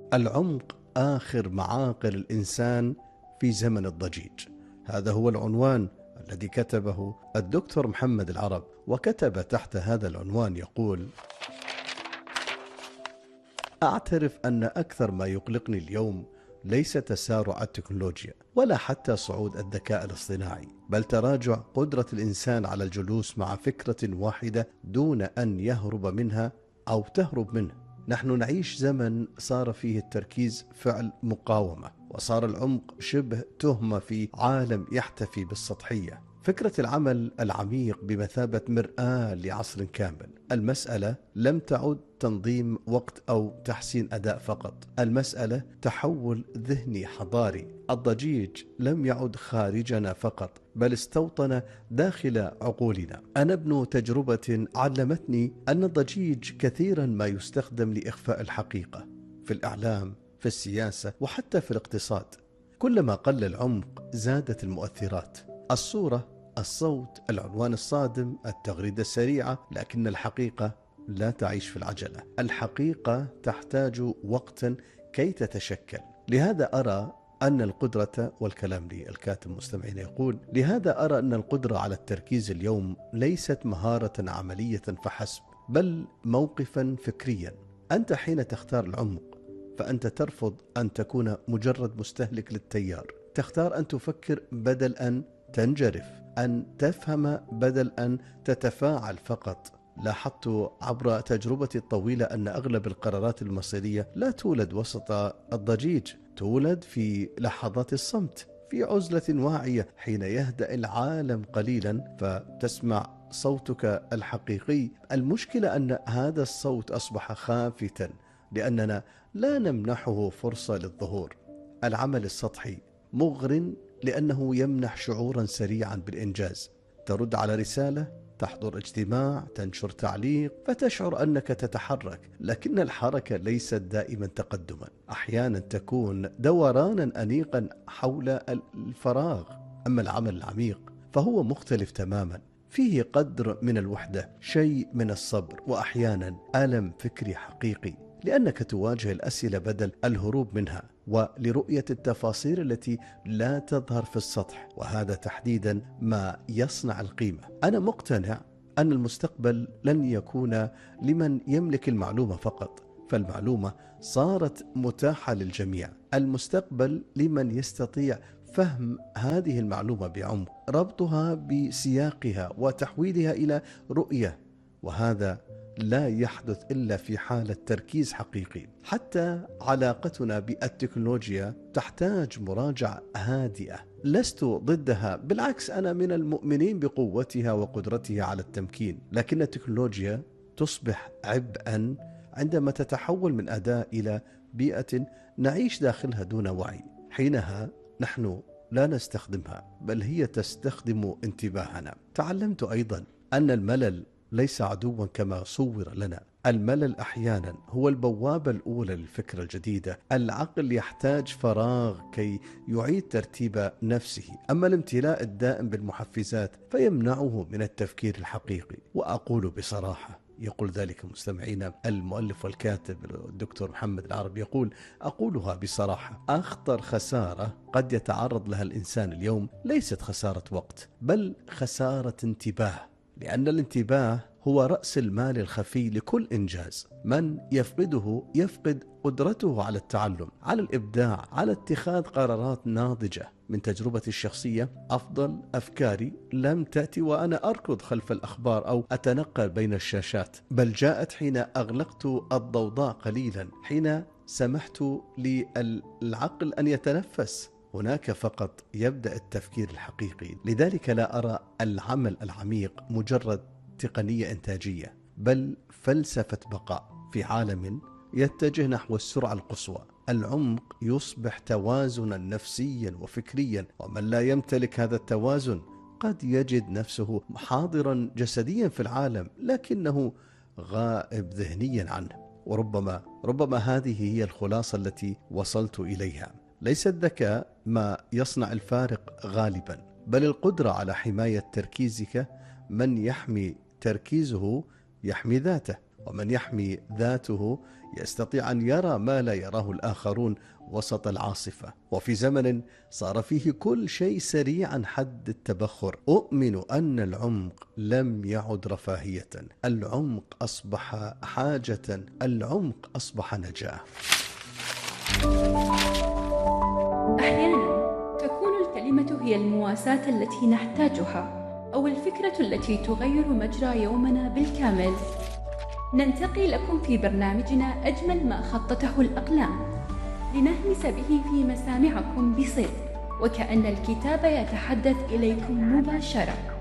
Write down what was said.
العمق آخر معاقل الإنسان في زمن الضجيج. هذا هو العنوان الذي كتبه الدكتور محمد العرب، وكتب تحت هذا العنوان يقول: أعترف أن أكثر ما يقلقني اليوم ليس تسارع التكنولوجيا ولا حتى صعود الذكاء الاصطناعي، بل تراجع قدرة الإنسان على الجلوس مع فكرة واحدة دون أن يهرب منها أو تهرب منه. نحن نعيش زمن صار فيه التركيز فعل مقاومة، وصار العمق شبه تهمة في عالم يحتفي بالسطحية. فكرة العمل العميق بمثابة مرآة لعصر كامل. المسألة لم تعد تنظيم وقت أو تحسين أداء فقط، المسألة تحول ذهني حضاري. الضجيج لم يعد خارجنا فقط، بل استوطن داخل عقولنا. أنا ابن تجربة علمتني أن الضجيج كثيرا ما يستخدم لإخفاء الحقيقة، في الإعلام، في السياسة، وحتى في الاقتصاد. كلما قل العمق زادت المؤثرات، الصورة، الصوت، العنوان الصادم، التغريدة السريعة، لكن الحقيقة لا تعيش في العجلة. الحقيقة تحتاج وقتا كي تتشكل. لهذا أرى أن القدرة، والكلام للكاتب مستمعين يقول: لهذا أرى أن القدرة على التركيز اليوم ليست مهارة عملية فحسب، بل موقفا فكريا. أنت حين تختار العمق فأنت ترفض أن تكون مجرد مستهلك للتيار، تختار أن تفكر بدل أن تنجرف، أن تفهم بدل أن تتفاعل فقط. لاحظت عبر تجربتي الطويلة أن أغلب القرارات المصيرية لا تولد وسط الضجيج، تولد في لحظات الصمت، في عزلة واعية، حين يهدأ العالم قليلا فتسمع صوتك الحقيقي. المشكلة أن هذا الصوت أصبح خافتا لأننا لا نمنحه فرصة للظهور. العمل السطحي مغر لأنه يمنح شعورا سريعا بالإنجاز. ترد على رسالة، تحضر اجتماع، تنشر تعليق، فتشعر أنك تتحرك، لكن الحركة ليست دائما تقدما، أحيانا تكون دورانا أنيقا حول الفراغ. أما العمل العميق فهو مختلف تماما، فيه قدر من الوحدة، شيء من الصبر، وأحيانا ألم فكري حقيقي، لأنك تواجه الأسئلة بدل الهروب منها، ولرؤية التفاصيل التي لا تظهر في السطح. وهذا تحديدا ما يصنع القيمة. أنا مقتنع أن المستقبل لن يكون لمن يملك المعلومة فقط، فالمعلومة صارت متاحة للجميع. المستقبل لمن يستطيع فهم هذه المعلومة بعمق، ربطها بسياقها وتحويلها إلى رؤية، وهذا لا يحدث إلا في حالة تركيز حقيقي. حتى علاقتنا بالتكنولوجيا تحتاج مراجعة هادئة. لست ضدها، بالعكس أنا من المؤمنين بقوتها وقدرتها على التمكين، لكن التكنولوجيا تصبح عبئا عندما تتحول من أداة إلى بيئة نعيش داخلها دون وعي. حينها نحن لا نستخدمها، بل هي تستخدم انتباهنا. تعلمت أيضا أن الملل ليس عدوا كما صور لنا. الملل أحيانا هو البوابة الأولى للفكرة الجديدة. العقل يحتاج فراغ كي يعيد ترتيب نفسه، أما الامتلاء الدائم بالمحفزات فيمنعه من التفكير الحقيقي. وأقول بصراحة، يقول ذلك مستمعينا المؤلف والكاتب الدكتور محمد العرب، يقول: أقولها بصراحة، أخطر خسارة قد يتعرض لها الإنسان اليوم ليست خسارة وقت، بل خسارة انتباه، لأن الانتباه هو رأس المال الخفي لكل إنجاز. من يفقده يفقد قدرته على التعلم، على الإبداع، على اتخاذ قرارات ناضجة. من تجربتي الشخصية، أفضل أفكاري لم تأتي وأنا أركض خلف الأخبار أو أتنقل بين الشاشات، بل جاءت حين أغلقت الضوضاء قليلا، حين سمحت للعقل أن يتنفس. هناك فقط يبدأ التفكير الحقيقي. لذلك لا أرى العمل العميق مجرد تقنية إنتاجية، بل فلسفة بقاء في عالم يتجه نحو السرعة القصوى. العمق يصبح توازنا نفسيا وفكريا، ومن لا يمتلك هذا التوازن قد يجد نفسه حاضرا جسديا في العالم لكنه غائب ذهنيا عنه. وربما هذه هي الخلاصة التي وصلت إليها. ليس الذكاء ما يصنع الفارق غالبا، بل القدرة على حماية تركيزك. من يحمي تركيزه يحمي ذاته، ومن يحمي ذاته يستطيع أن يرى ما لا يراه الآخرون وسط العاصفة. وفي زمن صار فيه كل شيء سريعا حد التبخر، أؤمن أن العمق لم يعد رفاهية، العمق أصبح حاجة، العمق أصبح نجاة. أحيانا تكون الكلمة هي المواساة التي نحتاجها، أو الفكرة التي تغير مجرى يومنا بالكامل. ننتقي لكم في برنامجنا أجمل ما خطته الأقلام، لنهمس به في مسامعكم بصدق، وكأن الكتاب يتحدث إليكم مباشرة.